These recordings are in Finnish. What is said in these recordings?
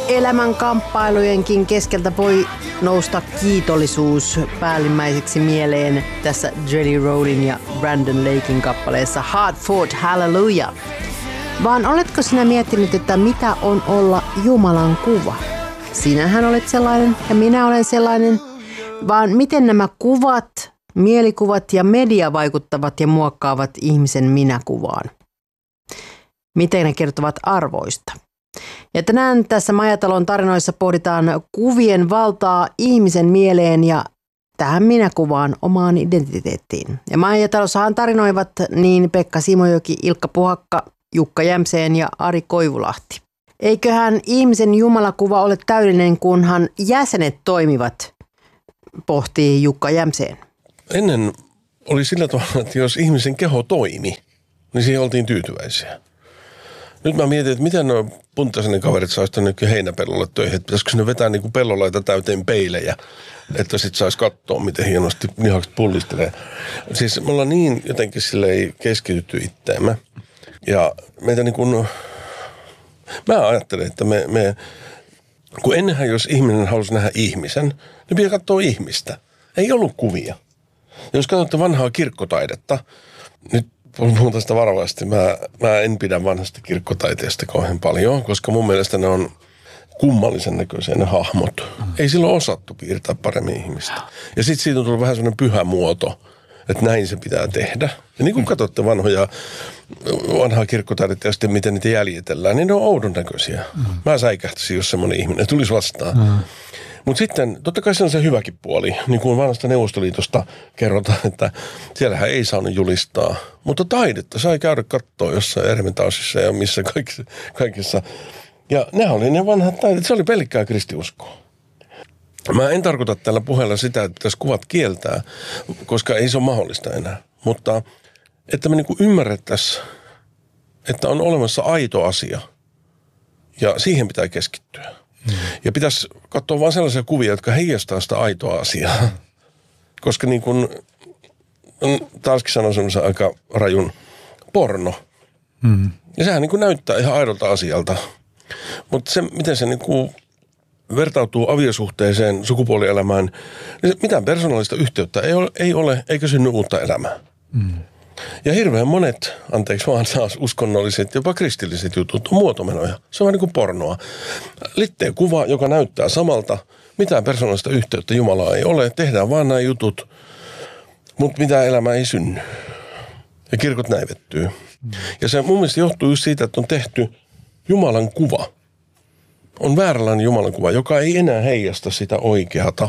Elämänkamppailujenkin keskeltä voi nousta kiitollisuus päällimmäiseksi mieleen tässä Jelly Rollin ja Brandon Laken kappaleessa Hard Fought Hallelujah. Vaan oletko sinä miettinyt, että mitä on olla Jumalan kuva? Sinähän olet sellainen ja minä olen sellainen. Vaan miten nämä kuvat, mielikuvat ja media vaikuttavat ja muokkaavat ihmisen minäkuvaan? Miten ne kertovat arvoista? Ja tänään tässä Majatalon tarinoissa pohditaan kuvien valtaa ihmisen mieleen ja tähän minäkuvaan, omaan identiteettiin. Ja Majatalossahan tarinoivat niin Pekka Simojoki, Ilkka Puhakka, Jukka Jämseen ja Ari Koivulahti. Eiköhän ihmisen jumalakuva ole täydellinen, kunhan jäsenet toimivat, pohtii Jukka Jämseen. Ennen oli sillä tavalla, että jos ihmisen keho toimi, niin siihen oltiin tyytyväisiä. Nyt mä mietin, että miten nuo puntaisen kaverit saisi tänne heinäpellolle töihin, että pitäisikö ne vetää niin kuin pellolaita täyteen peilejä, että sit saisi katsoa, miten hienosti lihakset pullistelee. Siis me ollaan niin jotenkin silleen keskitytty itteemme. Ja meitä niin kuin, mä ajattelen, että kun ennenhän jos ihminen halusi nähdä ihmisen, niin pitää katsoa ihmistä. Ei ollut kuvia. Ja jos katsotte vanhaa kirkkotaidetta, nyt puhun tästä varovasti. Mä en pidä vanhasta kirkkotaiteesta kauhean paljon, koska mun mielestä ne on kummallisen näköisiä ne hahmot. Ei silloin osattu piirtää paremmin ihmistä. Ja sitten siitä on tullut vähän sellainen pyhä muoto, että näin se pitää tehdä. Ja niin kun katsotte vanhaa kirkkotaidetta ja sitten miten niitä jäljitellään, niin ne on oudon näköisiä. Mä säikähtäisin, jos semmoinen ihminen tulisi vastaan. Mutta sitten, totta kai se on se hyväkin puoli. Niin kuin vanhasta Neuvostoliitosta kerrotaan, että siellähän ei saanut julistaa. Mutta taidetta sai käydä katsoa jossain Ermitaasissa ja missä kaikissa. Ja nehän oli ne vanhat taidot. Se oli pelkkää kristiuskoa. Mä en tarkoita tällä puheella sitä, että pitäisi kuvat kieltää, koska ei se ole mahdollista enää. Mutta että me niinku ymmärrettäisiin, että on olemassa aito asia ja siihen pitää keskittyä. Ja pitäisi katsoa vain sellaisia kuvia, jotka heijastaa sitä aitoa asiaa. Koska niin kuin, taaskin sanon semmoisen aika rajun porno. Ja sehän niin kuin näyttää ihan aidolta asialta. Mutta se, miten se niin kuin vertautuu aviosuhteeseen, sukupuolielämään, niin mitään persoonallista yhteyttä ei ole eikä synny uutta elämää. Ja hirveän monet, anteeksi vaan taas uskonnolliset, jopa kristilliset jutut on muotomenoja. Se on vähän niin kuin pornoa. Litteen kuva, joka näyttää samalta. Mitään persoonallista yhteyttä Jumalaa ei ole. Tehdään vaan nämä jutut, mutta mitään elämää ei synny. Ja kirkot näivettyy. Ja se mun mielestä johtuu just siitä, että on tehty Jumalan kuva. On vääränlainen Jumalan kuva, joka ei enää heijasta sitä oikeata.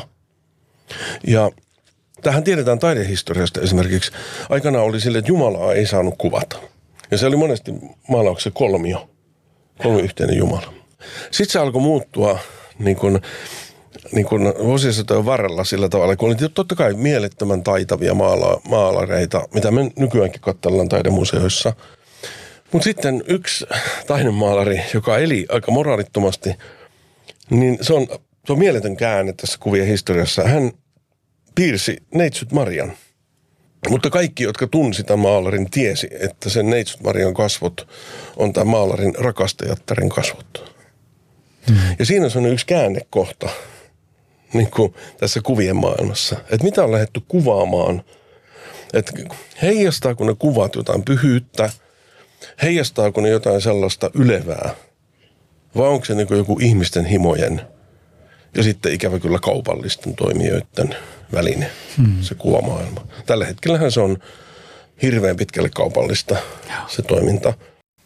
Ja tähän tiedetään taidehistoriasta esimerkiksi. Aikanaan oli sille, että Jumalaa ei saanut kuvata. Ja se oli monesti maalauksessa kolmiyhteinen Jumala. Sitten se alkoi muuttua niin kuin vuosisatojen varrella sillä tavalla, kun oli totta kai mielettömän taitavia maalareita, mitä me nykyäänkin katsellaan taidemuseoissa. Mutta sitten yksi taidemaalari, joka eli aika moraalittomasti, niin se on mieletön käänne tässä kuvien historiassa. Hän piirsi Neitsyt Marian. Mutta kaikki, jotka tunsi tämän maalarin, tiesi, että sen Neitsyt Marian kasvot on tämän maalarin rakastajattaren kasvot. Ja siinä on yksi käännekohta niin kuin tässä kuvien maailmassa. Että mitä on lähdetty kuvaamaan. Että heijastaako ne kuvat jotain pyhyyttä, heijastaako ne jotain sellaista ylevää, vai onko se niin kuin joku ihmisten himojen ja sitten ikävä kyllä kaupallisten toimijoiden väline, se kuvamaailma. Tällä hetkellähän se on hirveän pitkälle kaupallista se toiminta.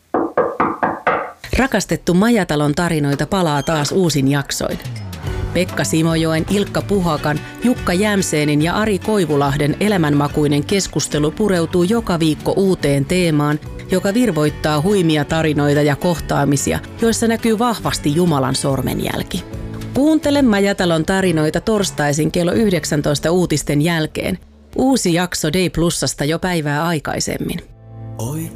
Rakastettu Majatalon tarinoita palaa taas uusin jaksoin. Pekka Simojoen, Ilkka Puhakan, Jukka Jämseenin ja Ari Koivulahden elämänmakuinen keskustelu pureutuu joka viikko uuteen teemaan, joka virvoittaa huimia tarinoita ja kohtaamisia, joissa näkyy vahvasti Jumalan sormenjälki. Kuuntele Majatalon tarinoita torstaisin kello 19 uutisten jälkeen. Uusi jakso Day Plusasta jo päivää aikaisemmin. Oi